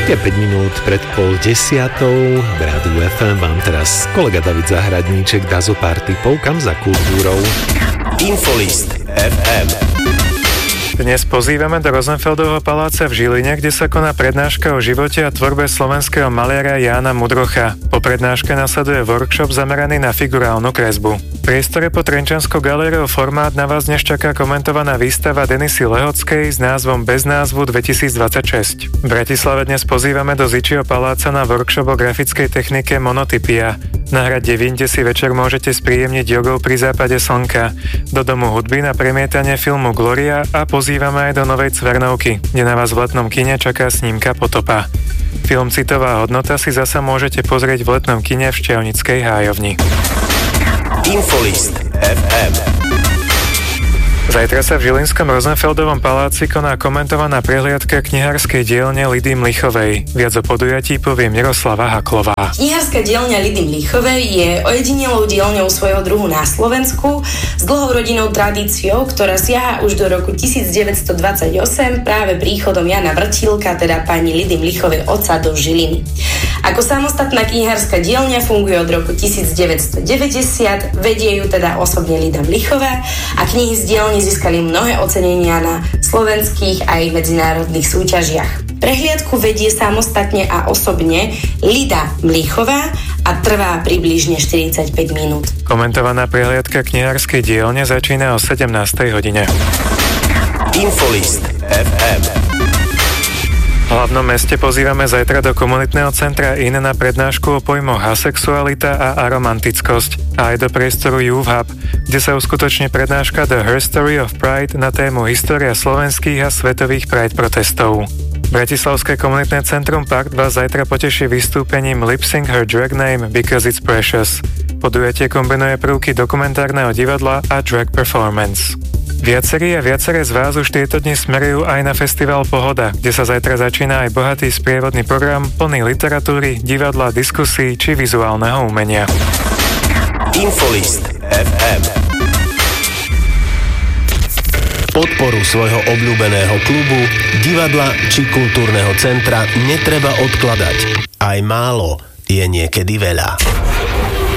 5 minút pred 9:30 v Rádiu FM vám teraz kolega David Zahradníček dá zo pár tipov, kam za kultúrou. Infolist FM. Dnes pozývame do Rosenfeldovho paláca v Žiline, kde sa koná prednáška o živote a tvorbe slovenského maliara Jána Mudrocha. Po prednáške nasleduje workshop zameraný na figurálnu kresbu. V priestore pod Trenčianskou galériou Formát na vás dnes čaká komentovaná výstava Denisy Lehockej s názvom Bez názvu 2026. V Bratislave dnes pozývame do Zičiho paláca na workshop o grafickej technike Monotypia. Na hrade Vinde si večer môžete spríjemniť jogou pri západe slnka. Do domu hudby na premietanie filmu Gloria a pozývame aj do Novej Cvernovky, kde na vás v letnom kine čaká snímka Potopa. Film Citová hodnota si zasa môžete pozrieť v letnom kine v Šťavnickej hájovni. Infolist FM. Zajtra sa v Žilinskom Rosenfeldovom paláci koná komentovaná prehliadka knihárskej dielne Lidy Mlichovej. Viac o podujatí povie Miroslava Haklová. Knihárska dielňa Lidy Mlichovej je ojedinelou dielňou svojho druhu na Slovensku s dlhou rodinnou tradíciou, ktorá siaha už do roku 1928 práve príchodom Jana Vrtílka, teda pani Lidy Mlichovej otca, do Žiliny. Ako samostatná knihárska dielňa funguje od roku 1990, vedie ju teda osobne Lida Mlichová a knihy z dielne získali mnohé ocenenia na slovenských aj medzinárodných súťažiach. Prehliadku vedie samostatne a osobne Lida Mlichová a trvá približne 45 minút. Komentovaná prehliadka knihárskej dielne začína o 17. hodine. Infolist FM. V hlavnom meste pozývame zajtra do komunitného centra IN na prednášku o pojmoch asexualita a aromantickosť a aj do priestoru Youth Hub, kde sa uskutoční prednáška The Her Story of Pride na tému História slovenských a svetových Pride protestov. Bratislavské komunitné centrum Park vás zajtra poteší vystúpením Lip Sync Her Drag Name Because It's Precious. Podujatie kombinuje prvky dokumentárneho divadla a drag performance. Viacerí a viaceré z vás už tieto dni smerujú aj na festival Pohoda, kde sa zajtra začína aj bohatý sprievodný program plný literatúry, divadla, diskusí či vizuálneho umenia. Infolist FM. Podporu svojho obľúbeného klubu, divadla či kultúrneho centra netreba odkladať. Aj málo je niekedy veľa.